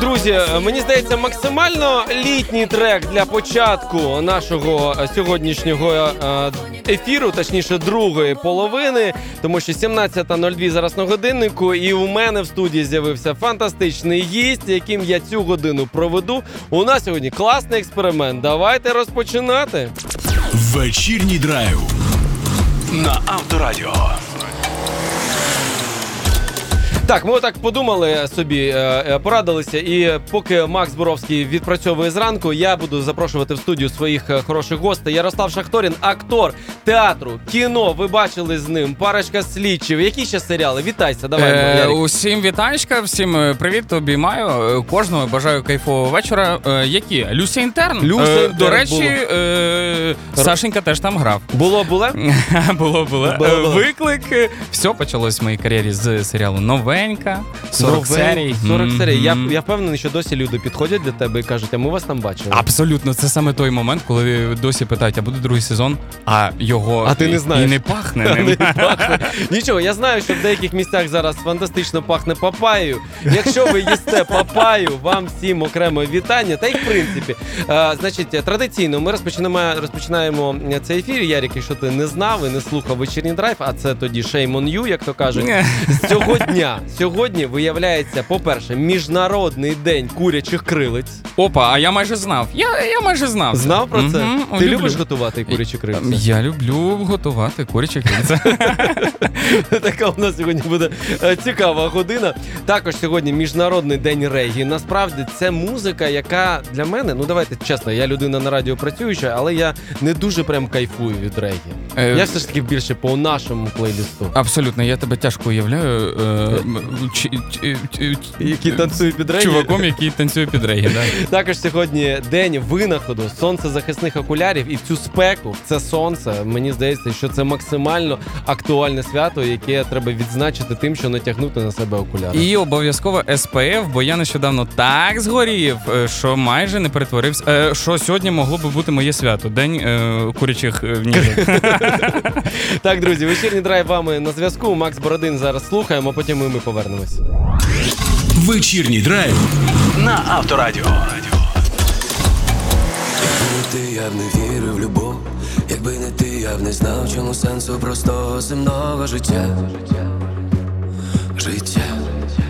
Друзі, мені здається, максимально літній трек для початку нашого сьогоднішнього ефіру, точніше другої половини, тому що 17:02 зараз на годиннику, і у мене в студії з'явився фантастичний гість, яким я цю годину проведу. У нас сьогодні класний експеримент. Давайте розпочинати. Вечірній драйв на Авторадіо. Так, ми отак подумали собі, порадилися, і поки Макс Боровський відпрацьовує зранку, я буду запрошувати в студію своїх хороших гостей. Ярослав Шахторін, актор театру, кіно, ви бачили з ним, парочка слідчів. Які ще серіали? Вітайся, давай. Усім вітаєчка, всім привіт, обіймаю. Кожного бажаю кайфового вечора. Які? Люся Інтерн? До речі, Сашенька теж там грав. Було? Було. Виклик. Все почалось в моїй кар'єрі з серіалу «Новенька». 40 серій. 40 серій. Я впевнений, що досі люди підходять до тебе і кажуть, а ми вас там бачили. Абсолютно. Це саме той момент, коли досі питають, а буде другий сезон, а його ти не знаєш. І не пахне. Нічого, я знаю, що в деяких місцях зараз фантастично пахне папаєю. Якщо ви їсте папаю, вам всім окреме вітання. Та й в принципі, значить, традиційно ми розпочинаємо цей ефір. Ярик, якщо ти не знав і не слухав вечірній драйв, а це тоді shame on you, як то кажуть. З цього дня, сьогодні виявляється, по-перше, Міжнародний день курячих крилиць. Опа, а я майже знав. Я майже знав. Знав про це? Ти любиш готувати курячі крильця? Я люблю готувати курячі крильця. Така у нас сьогодні буде цікава година. Також сьогодні Міжнародний день регі. Насправді це музика, яка для мене, ну давайте чесно, я людина на радіо працююча, але я не дуже прям кайфую від регі. Я все ж таки більше по нашому плейлісту. Абсолютно, я тебе тяжко уявляю. Який танцює під регі. Чуваком, який танцює під регі, да. Також сьогодні день винаходу сонцезахисних окулярів, і в цю спеку, це сонце, мені здається, що це максимально актуальне свято, яке треба відзначити тим, що натягнути на себе окуляри. І обов'язково СПФ, бо я нещодавно так згорів, що майже не перетворився, що сьогодні могло би бути моє свято, день курячих ніжок. Так, друзі, вечірній драйв вами на зв'язку, Макс Бородин зараз слухаємо, а потім ми повернемось. Вечірній драйв на Авторадіо. Ти, я б не вірив в любов, якби не ти, я б не знав, чому сенсу простого земного життя.